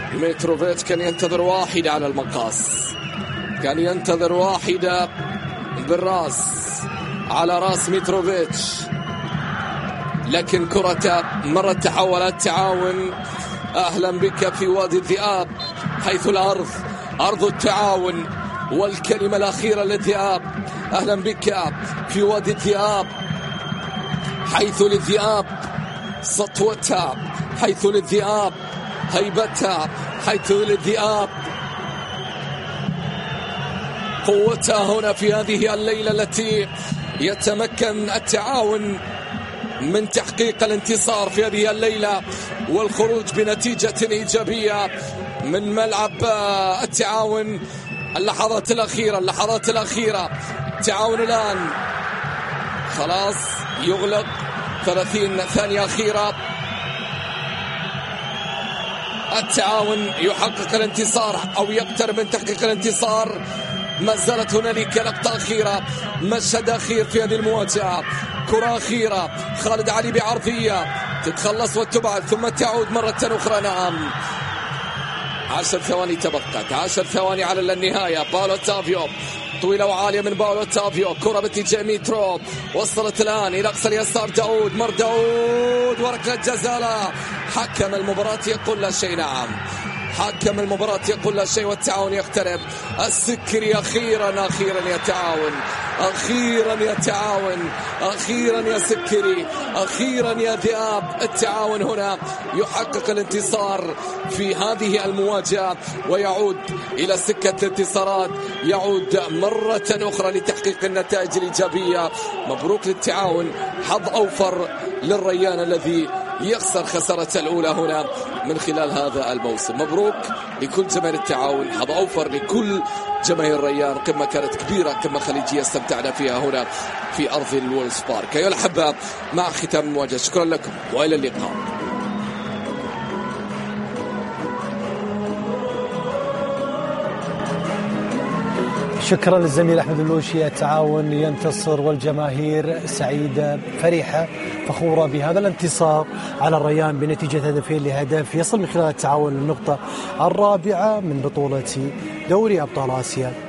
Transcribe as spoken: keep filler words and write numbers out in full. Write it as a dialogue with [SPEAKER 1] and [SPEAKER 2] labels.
[SPEAKER 1] متروفيتش كان ينتظر واحدة على المقاس، كان ينتظر واحدة بالراس على راس متروفيتش، لكن كرة مرت تحولت تعاون. أهلا بك في وادي الذئاب، حيث الأرض أرض التعاون والكلمة الأخيرة للذئاب. أهلا بك في وادي الذئاب، حيث للذئاب سطوتها، حيث للذئاب هيبتها، حيث للذئاب قوتها هنا في هذه الليلة التي يتمكن التعاون من تحقيق الانتصار في هذه الليلة والخروج بنتيجة إيجابية من ملعب التعاون. اللحظات الأخيرة اللحظات الأخيرة التعاون الآن خلاص يغلق، ثلاثين ثانية أخيرة، التعاون يحقق الانتصار أو يقترب من تحقيق الانتصار. ما زالت هنالك لقطة أخيرة، مشهد أخير في هذه المواجهة، كرة أخيرة، خالد علي بعرضية تتخلص وتبعد ثم تعود مرة أخرى. نعم، عشر ثواني تبقت، عشر ثواني على النهاية. باولو تافيو طويلة وعالية من باولو تافيو، كرة باتجاه ميترو، وصلت الآن إلى أقصى اليسار. داود مر داود وركلة جزاء، حكم المباراة يقول لا شيء. نعم، حكم المباراة يقول لا شيء والتعاون يقترب. السكري أخيرا أخيرا يا تعاون، أخيرا يا تعاون، أخيرا يا سكري، أخيرا يا ذئاب. التعاون هنا يحقق الانتصار في هذه المواجهة ويعود إلى سكة الانتصارات، يعود مرة أخرى لتحقيق النتائج الإيجابية. مبروك للتعاون، حظ أوفر للريان الذي يخسر خسارة الأولى هنا من خلال هذا الموسم. مبروك لكل جماهير التعاون، حظ أوفر لكل جماهير الريان. قمة كانت كبيرة، قمة خليجية استمتعنا فيها هنا في أرض الولز بارك. أيها الأحبة، مع ختام المواجهة شكرا لكم وإلى اللقاء.
[SPEAKER 2] شكرا للزميل أحمد اللوشي. التعاون ينتصر والجماهير سعيدة فرحة فخورة بهذا الانتصار على الريان بنتيجة هدفين لهدف، يصل من خلال التعاون للنقطة الرابعة من بطولة دوري أبطال آسيا.